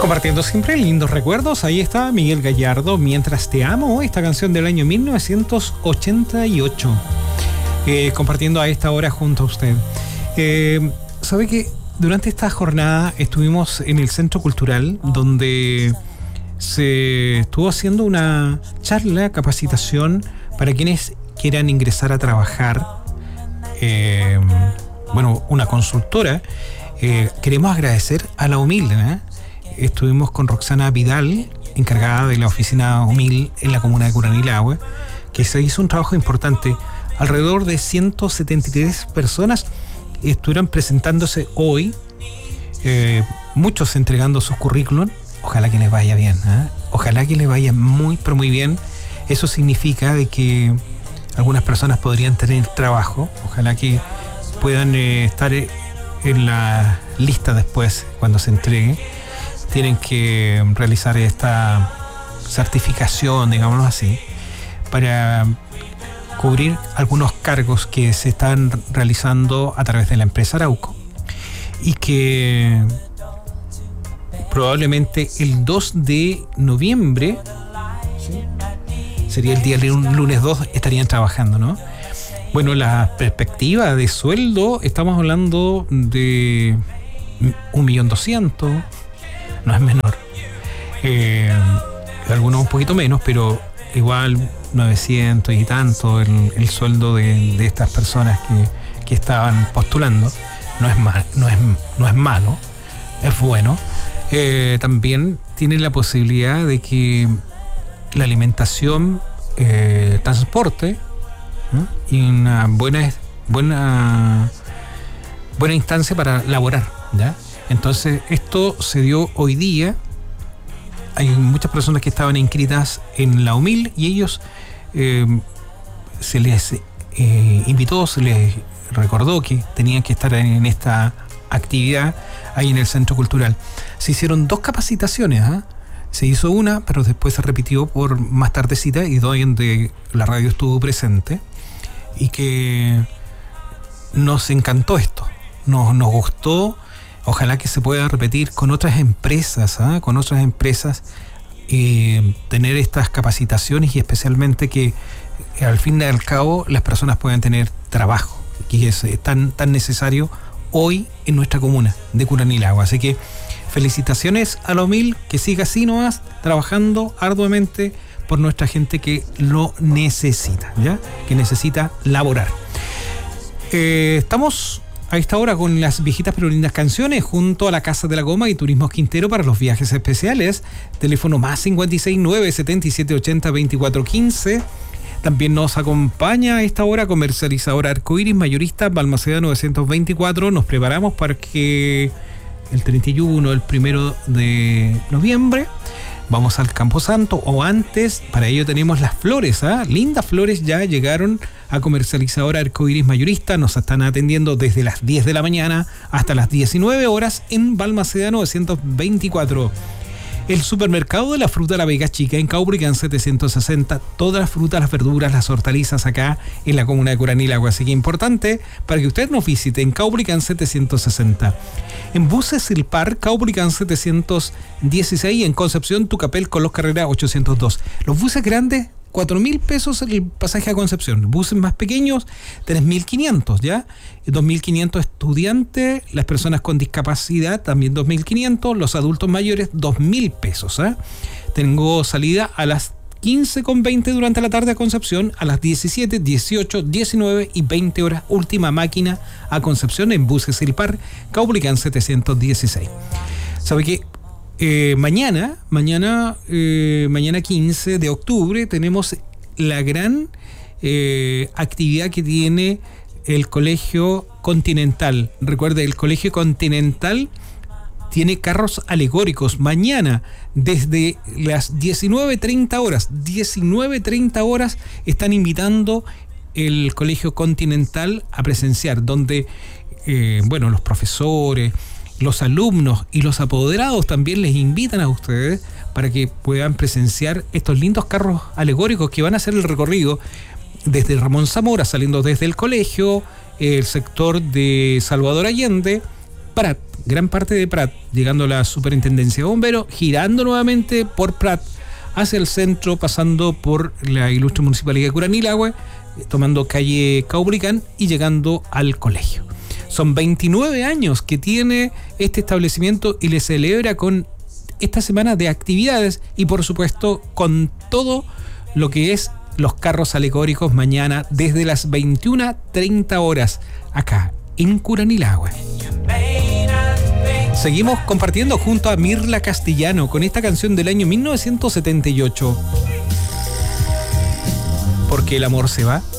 Compartiendo siempre lindos recuerdos. Ahí está Miguel Gallardo, Mientras te amo, esta canción del año 1988. Compartiendo a esta hora junto a usted. ¿Sabe que durante esta jornada estuvimos en el Centro Cultural, donde se estuvo haciendo una charla, capacitación para quienes quieran ingresar a trabajar? Una consultora. Queremos agradecer a la UMIL, Estuvimos con Roxana Vidal, encargada de la oficina UMIL en la comuna de Curanilahue, que se hizo un trabajo importante. Alrededor de 173 personas estuvieron presentándose hoy, muchos entregando sus currículum. Ojalá que les vaya bien, ojalá que les vaya muy, pero muy bien. Eso significa de que algunas personas podrían tener trabajo. Ojalá que puedan estar en la lista después cuando se entregue. Tienen que realizar esta certificación, digámoslo así, para cubrir algunos cargos que se están realizando a través de la empresa Arauco, y que probablemente el 2 de noviembre, sería el día lunes 2, estarían trabajando, ¿no? Bueno, la perspectiva de sueldo, estamos hablando de 1.200.000, no es menor. Algunos un poquito menos, pero igual 900 y tanto el sueldo de estas personas que estaban postulando. No es malo, es bueno. También tienen la posibilidad de que la alimentación, transporte, y una buena instancia para laborar, ¿ya? Entonces, esto se dio hoy día. Hay muchas personas que estaban inscritas en la UMIL y ellos se les invitó, se les recordó que tenían que estar en esta actividad ahí en el Centro Cultural. Se hicieron 2 capacitaciones, Se hizo una, pero después se repitió por más tardecita, y donde la radio estuvo presente, y que nos encantó esto, nos gustó. Ojalá que se pueda repetir con otras empresas, tener estas capacitaciones, y especialmente que al fin y al cabo las personas puedan tener trabajo, que es tan necesario hoy en nuestra comuna de Curanilahue. Así que felicitaciones a la UMIL, que siga así nomás, trabajando arduamente por nuestra gente que lo necesita, ¿ya? Que necesita laborar. Estamos a esta hora con las viejitas pero lindas canciones junto a la Casa de la Goma y Turismos Quintero para los viajes especiales. Teléfono más 569 7780 2415. También nos acompaña a esta hora Comercializadora Arcoiris, mayorista Balmaceda 924. Nos preparamos para que el 31, el 1 de noviembre, vamos al Camposanto, o antes. Para ello tenemos las flores, lindas flores ya llegaron a Comercializadora Arcoiris mayorista. Nos están atendiendo desde las 10 de la mañana hasta las 19 horas en Balmaceda 924. El supermercado de la fruta La Vega Chica en Caupolicán 760. Todas las frutas, las verduras, las hortalizas acá en la comuna de Curanilahue. Así que importante para que usted nos visite en Caupolicán 760. En Buses Silpar, Caupolicán 716, y en Concepción, Tucapel, Colós Carrera 802. Los buses grandes, 4.000 pesos el pasaje a Concepción. Buses más pequeños, 3.500, ¿ya? 2.500 estudiantes, las personas con discapacidad también 2.500, los adultos mayores 2.000 pesos, Tengo salida a las 15:20 durante la tarde a Concepción, a las 17, 18, 19 y 20 horas, última máquina a Concepción en Buses Silpar, Caupolicán 716. ¿Sabe qué? Mañana 15 de octubre tenemos la gran actividad que tiene el Colegio Continental. Recuerde, el Colegio Continental tiene carros alegóricos. Mañana, desde las 19:30 horas, están invitando el Colegio Continental a presenciar, donde los profesores, los alumnos y los apoderados también les invitan a ustedes para que puedan presenciar estos lindos carros alegóricos que van a hacer el recorrido desde Ramón Zamora, saliendo desde el colegio, el sector de Salvador Allende, para gran parte de Prat, llegando a la Superintendencia de Bomberos, girando nuevamente por Prat hacia el centro, pasando por la ilustre Municipalidad de Curanilahue, tomando calle Caupolicán y llegando al colegio. Son 29 años que tiene este establecimiento y le celebra con esta semana de actividades y por supuesto con todo lo que es los carros alegóricos mañana desde las 21:30 horas acá en Curanilahue. Seguimos compartiendo junto a Mirla Castellano con esta canción del año 1978. ¿Por qué el amor se va?